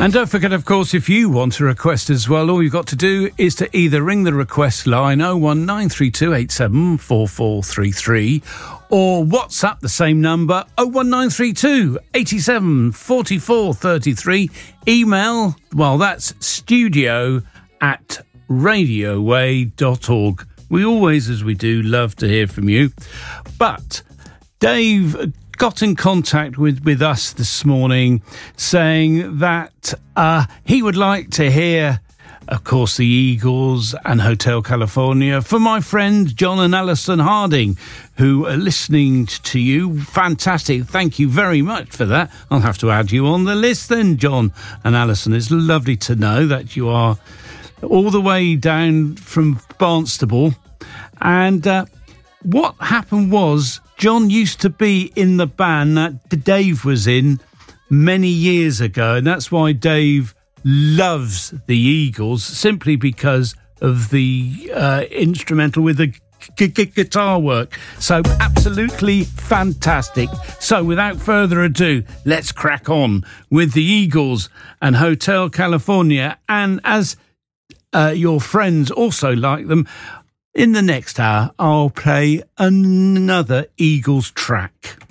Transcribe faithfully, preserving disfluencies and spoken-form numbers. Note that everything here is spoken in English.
And don't forget, of course, if you want to request as well, all you've got to do is to either ring the request line oh one nine three two eight seven four four three three or WhatsApp the same number oh one nine three two eight seven four four three three. Email, well, that's studio at radioway dot org. We always, as we do, love to hear from you. But Dave got in contact with, with us this morning saying that uh, he would like to hear, of course, the Eagles and Hotel California for my friend John and Alison Harding, who are listening to you. Fantastic. Thank you very much for that. I'll have to add you on the list then, John and Alison. It's lovely to know that you are all the way down from Barnstable. And uh, what happened was John used to be in the band that Dave was in many years ago, and that's why Dave loves the Eagles, simply because of the uh, instrumental with the g- g- guitar work. So absolutely fantastic. So without further ado, let's crack on with the Eagles and Hotel California. And as uh, your friends also like them, in the next hour, I'll play another Eagles track.